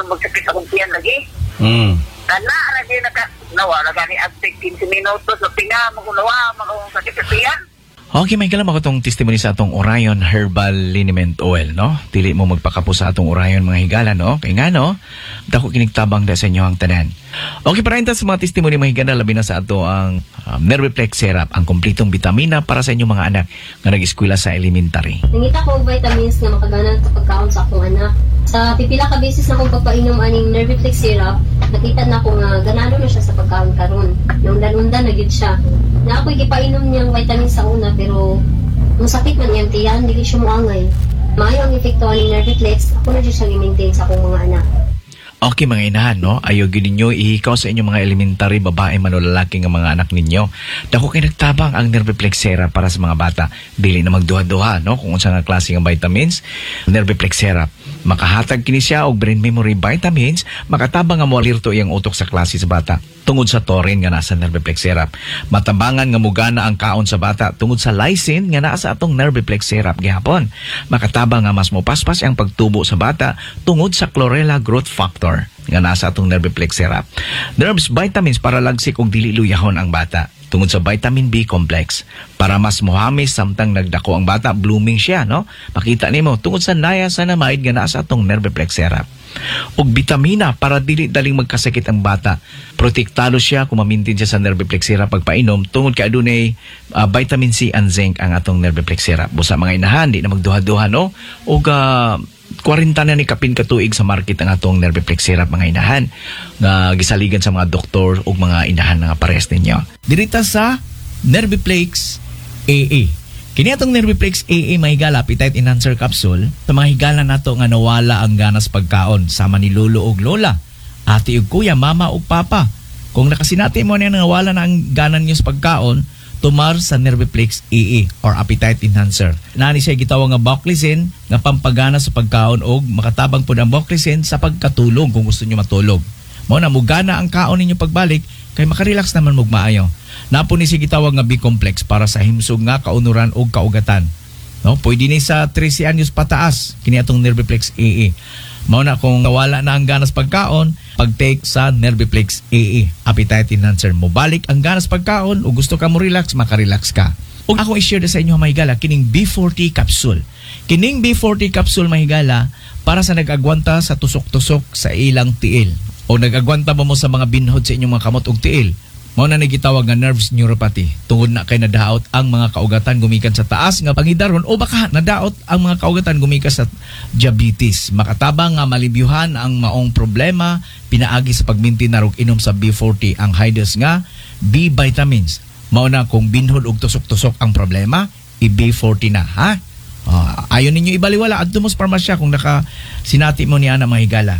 aron magsakit akong tiyan lagi. Kana lagi nawala gani agtig 15 minutos so pinga magunawa magong sakit sa tiyan. Okay, may kalam ako itong testimony sa atong Orion Herbal Liniment Oil, no? Dili mo magpakapo sa atong Orion mga higala, no? Kaya nga, no? Dako kinigtabang da sa inyo ang tanan. Okay, para sa mga testimony mga higala, labi na sa ato ang Nerviplex Syrup, ang kompletong vitamina para sa inyong mga anak na nag-eskwela sa elementary. Nangita ko vitamins na makaganan sa pagkaon sa akong anak. Sa pipila ka beses na kong pagpainom aning Nerviplex Syrup, nakita na ko nga ganado na siya sa pagkaon karon. Naundan-undan na gyud siya. Na ako'y gipainom niyang vitamins sa una pero kung sakit man niyang tiyan, dili siya muangay. Maayo ang epekto ni Nerviplex, ako na siya i-maintain sa akong mga anak. Okay mga inahan, no? Ayaw gid ninyo ihikaw sa inyong mga elementary babae man o lalaki nga mga anak ninyo. Dako kay nagtabang ang Nerviplex Syrup para sa mga bata. Dili na magduha-duha, no? Kung unsa nga klase nga vitamins, Nerviplex Syrup. Makahatag kini siya og brain memory vitamins, makatabang nga moalirto iyang utok sa klase sa bata. Tungod sa taurine nga nasa Nerviplex Syrup. Matabangan nga mugana ang kaon sa bata tungod sa lysine nga naa sa atong Nerviplex Syrup gihapon. Makatabang nga mas mopaspas ang pagtubo sa bata tungod sa chlorella growth factor nga nasa atong Nerviplex Syrup. Nerves vitamins para lagsik og dili luyahon ang bata tungod sa vitamin B complex para mas mohamis samtang nagdako ang bata, blooming siya, no? Makita nimo tungod sa niacinamide nga nasa atong Nerviplex Syrup. Og vitamina para dili daling magkasakit ang bata. Protektado siya kung mamintin siya sa Nerviplex Syrup pagpainom tungod kay adunay vitamin C and zinc ang atong Nerviplex Syrup. Busa mga inahan, di na magduha-duha, no? Og 40 na ni kapin ka tuig sa market ang atong Nerviplex Syrup mga inahan nga gisaligan sa mga doktor ug mga inahan nga pares ninyo. Dirita sa Nerviplex AA. Kini atong Nerviplex AA may higala appetite enhancer capsule sa mga higala nato nga nawala ang ganas pagkaon sama ni lolo ug lola, ate ug kuya, mama ug papa. Kung nakasinati mo na nawala na ang ganan niyo sa pagkaon, tumar sa Nerviplex AA or appetite enhancer. Nani siya gitawag nga Boclizine nga pampagana sa pagkaon og makatabang pud ang Boclizine sa pagkatulog kung gusto niyo matulog. Mao na mugana ang kaon ninyo pagbalik kay makarelax naman mug maayo. Napo ni siya gitawag nga B-complex para sa himsog nga kaunuran og kaugatan. No, pwede ni sa 13 anyos pataas kini atong Nerviplex AA. Mao na kung nawala na ang ganas pagkaon, pag-take sa Nerviplex AA, appetite enhancer. Mobalik ang ganas pagkaon o gusto ka mo relax, makarelax ka. O ako i-share sa inyo mahigala, kining B40 capsule. Kining B40 capsule mahigala para sa nag-agwanta sa tusok-tusok sa ilang tiil. O nag-agwanta mo sa mga binhod sa inyong mga kamot og tiil. Mao na nagitawag nga nerves neuropathy. Tungod na kay nadaot ang mga kaugatan gumikan sa taas nga pangidaron o baka nadaot ang mga kaugatan gumikan sa diabetes. Makatabang nga malibyuhan ang maong problema pinaagi sa pagminti na og inom sa B40 ang high dose nga B vitamins. Mao na kung binhod og tusok-tusok ang problema, i-B40 na, ha? Ayon ninyo ibaliwala adto mo sa parmasya kung naka sinati mo niya na mga higala.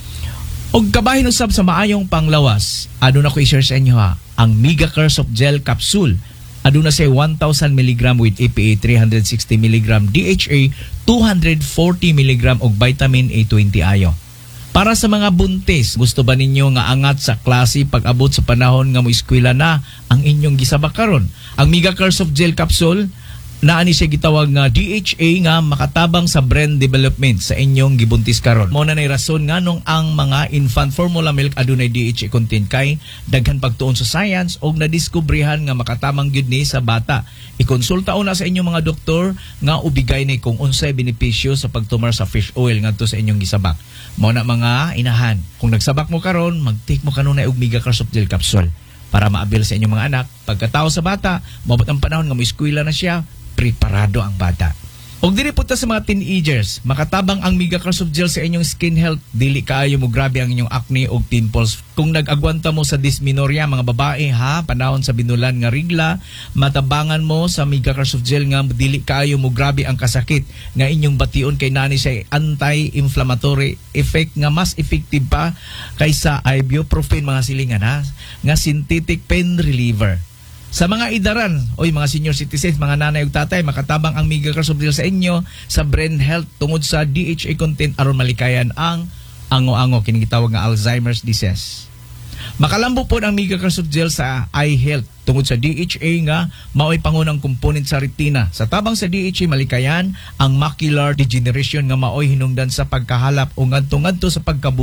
Og kabahin usab sa maayong panglawas, aduna ko i-share sa inyo ha, ang Mega Curse of Gel Capsule. Aduna say 1,000 mg with EPA, 360 mg DHA, 240 mg og vitamin A20 ayo. Para sa mga buntis, gusto ba ninyo nga angat sa klase pag-abot sa panahon nga mo eskwela na ang inyong gisabak karon? Ang Mega Curse of Gel Capsule naani siya gitawag nga DHA nga makatabang sa brain development sa inyong gibuntis karon. Mao na nay rason nganong ang mga infant formula milk adunay DHA content kay daghan pagtuon sa science og nadiskobrehan nga makatamang gyud ni sa bata. Ikonsulta una sa inyong mga doktor nga ubigay ni kung unsay benepisyo sa pagtumar sa fish oil ngadto sa inyong gisabak. Mao na mga inahan, kung nagsabak mo karon, mag-take mo kanunay og Mega Curse of Gel Capsule para maabil sa inyong mga anak. Pagkatao sa bata, mabot ang panahon nga mo eskwela na siya, preparado ang bata. Og dili punta sa mga teenagers, makatabang ang Mega Curse of Gel sa inyong skin health, dili kaayo mo grabe ang inyong acne og pimples. Kung nag-agwanta mo sa dysmenorrhea mga babae ha, panahon sa binulan nga rigla, matabangan mo sa Mega Curse of Gel nga dili kaayo mo grabe ang kasakit nga inyong bation kay nani sa anti-inflammatory effect nga mas effective pa kaysa ibuprofen mga silingan ha, nga synthetic pain reliever. Sa mga idaran, mga senior citizens, mga nanay ug tatay, makatabang ang Mega Curse of Gel sa inyo sa brain health tungod sa DHA content aron malikayan ang ango-ango kining gitawag nga Alzheimer's disease. Makalambo po ang Mega Curse of Gel sa eye health tungod sa DHA nga mao'y pangunang component sa retina. Sa tabang sa DHA malikayan ang macular degeneration nga mao'y hinungdan sa pagkahalap o ngadto-ngadto sa pagkabuhi